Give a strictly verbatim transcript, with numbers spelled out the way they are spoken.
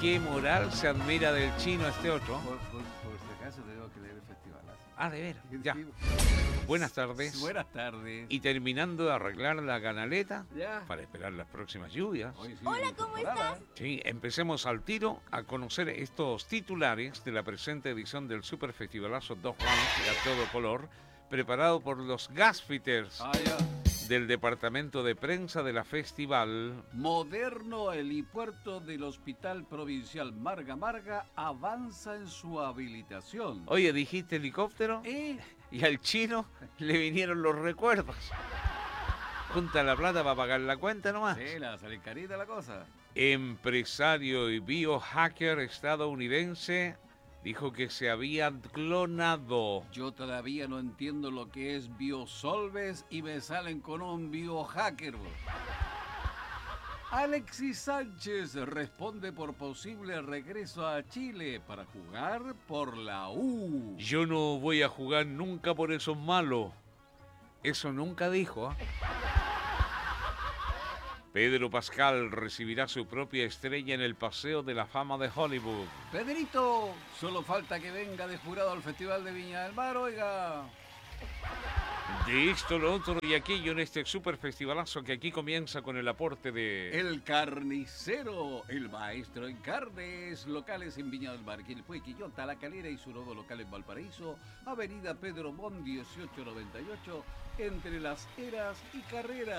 qué moral se admira del chino este otro. Por, por, por si acaso tengo que leer el festival. Ah, de veras, ya. Sí. Buenas tardes. Buenas tardes. Y terminando de arreglar la canaleta Ya. para esperar las próximas lluvias. Hoy sí, Hola, ¿cómo temporada. estás? Sí, empecemos al tiro a conocer estos titulares de la presente edición del Super Festivalazo dos Rounds a todo color, preparado por los Gasfitters Ah, ya. del departamento de prensa de la festival. Moderno helipuerto del Hospital Provincial Marga Marga avanza en su habilitación. Oye, dijiste helicóptero ¿Eh? y al chino le vinieron los recuerdos. Junta la plata para pagar la cuenta nomás. Sí, la sale carita la cosa. Empresario y biohacker estadounidense dijo que se había clonado. Yo todavía no entiendo lo que es Biosolves y me salen con un biohacker. Alexis Sánchez responde por posible regreso a Chile para jugar por la U. Yo no voy a jugar nunca por esos malos. Eso nunca dijo. ¿eh? Pedro Pascal recibirá su propia estrella en el Paseo de la Fama de Hollywood. Pedrito, solo falta que venga de jurado al Festival de Viña del Mar, oiga. De esto, lo otro y aquello en este super festivalazo que aquí comienza con el aporte de... El Carnicero, el maestro en carnes, locales en Viña del Mar, Quilpué, Quillota, La Calera y su nuevo local en Valparaíso, Avenida Pedro Mon dieciocho noventa y ocho, entre Las Heras y Carreras.